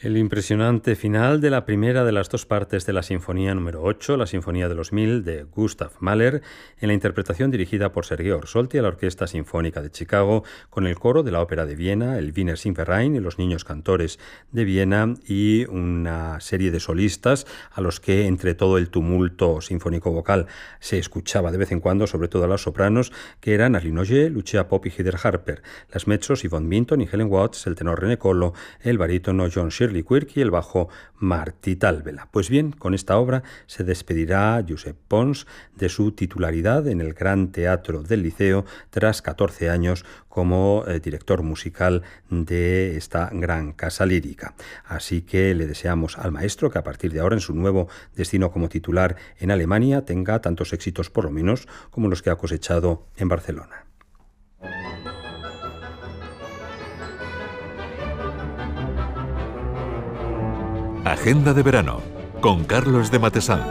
El impresionante final de la primera de las dos partes de la Sinfonía número 8, la Sinfonía de los 1000 de Gustav Mahler, en la interpretación dirigida por Sergei Orsolti a la Orquesta Sinfónica de Chicago, con el coro de la Ópera de Viena, el Wiener Singverein y los Niños Cantores de Viena, y una serie de solistas a los que, entre todo el tumulto sinfónico vocal, se escuchaba de vez en cuando, sobre todo a las sopranos, que eran Arlene Auger, Lucia Pope y Heather Harper, las mezzos Yvonne Minton y Helen Watts, el tenor René Collo, el barítono John Shirley Quirk y el bajo Martí Talvela. Pues bien, con esta obra se despedirá Josep Pons de su titularidad en el Gran Teatro del Liceo tras 14 años como director musical de esta gran casa lírica. Así que le deseamos al maestro que a partir de ahora en su nuevo destino como titular en Alemania tenga tantos éxitos por lo menos como los que ha cosechado en Barcelona. Agenda de verano con Carlos de Matesanz.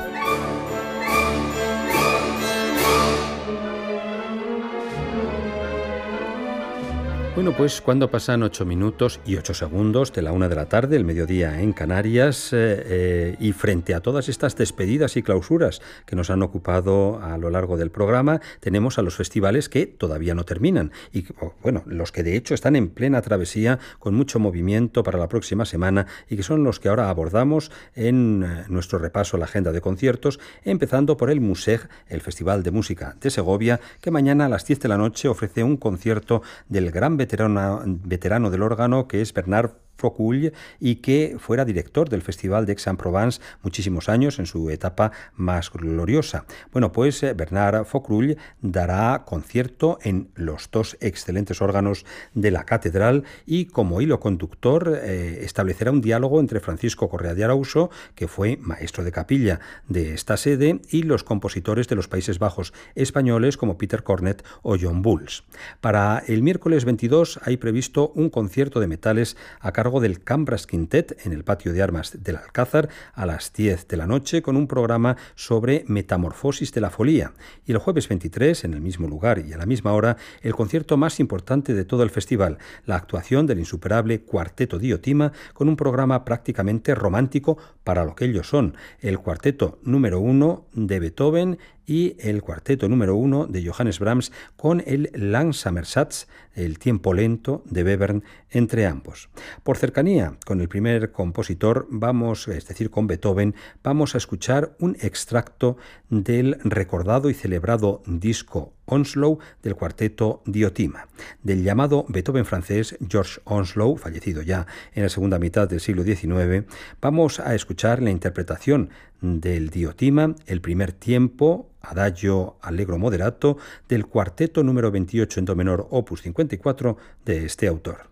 Bueno, pues cuando pasan 8 minutos y 8 segundos de la 1 de la tarde, el mediodía en Canarias, y frente a todas estas despedidas y clausuras que nos han ocupado a lo largo del programa, tenemos a los festivales que todavía no terminan y, bueno, los que de hecho están en plena travesía con mucho movimiento para la próxima semana y que son los que ahora abordamos en nuestro repaso a la agenda de conciertos, empezando por el Museg, el Festival de Música de Segovia, que mañana a las 10 de la noche ofrece un concierto del gran veterano del órgano, que es Bernard Focul, y que fuera director del Festival de Aix-en-Provence muchísimos años en su etapa más gloriosa. Bueno, pues Bernard Focul dará concierto en los dos excelentes órganos de la catedral y como hilo conductor establecerá un diálogo entre Francisco Correa de Arauso, que fue maestro de capilla de esta sede, y los compositores de los Países Bajos españoles como Peter Cornet o John Bulls. Para el miércoles 22 hay previsto un concierto de metales a cargo del Cambras Quintet en el patio de armas del Alcázar a las 10 de la noche con un programa sobre metamorfosis de la folía. Y el jueves 23, en el mismo lugar y a la misma hora, el concierto más importante de todo el festival, la actuación del insuperable Cuarteto Diotima con un programa prácticamente romántico para lo que ellos son, el Cuarteto número 1 de Beethoven y el Cuarteto número 1 de Johannes Brahms con el Langsamer Satz, el tiempo lento de Webern, entre ambos. Por cercanía con el primer compositor, es decir, con Beethoven, vamos a escuchar un extracto del recordado y celebrado disco Onslow del Cuarteto Diotima. Del llamado Beethoven francés George Onslow, fallecido ya en la segunda mitad del siglo XIX, vamos a escuchar la interpretación del Diotima, el primer tiempo, Adagio Allegro Moderato, del Cuarteto número 28 en do menor, opus 54, de este autor.